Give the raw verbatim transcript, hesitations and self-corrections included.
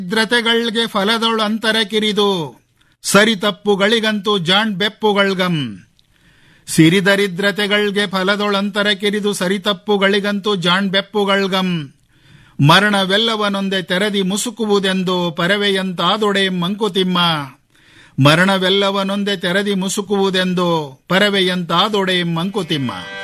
ದ್ರತೆಗಳ್ಗೆ ಫಲದೊಳು ಅಂತರ ಕಿರಿದು ಸರಿ ತಪ್ಪುಗಳಿಗಂತೂ ಜಾಣ್ ಬೆಪ್ಪುಗಳ್ಗಂ. ಸಿರಿದರಿದ್ರತೆಗಳ್ಗೆ ಫಲದೊಳಂತರ ಕಿರಿದು ಸರಿ ತಪ್ಪುಗಳಿಗಂತೂ ಜಾಣ್ ಬೆಪ್ಪುಗಳ್ಗಂ. ಮರಣವೆಲ್ಲವನೊಂದೆ ತೆರದಿ ಮುಸುಕುವುದೆಂದು ಪರವೆಯಂತಾದೊಡೆ ಮಂಕುತಿಮ್ಮ. ಮರಣವೆಲ್ಲವನೊಂದೆ ತೆರದಿ ಮುಸುಕುವುದೆಂದು ಪರವೆಯಂತಾದೊಡೆ ಮಂಕುತಿಮ್ಮ.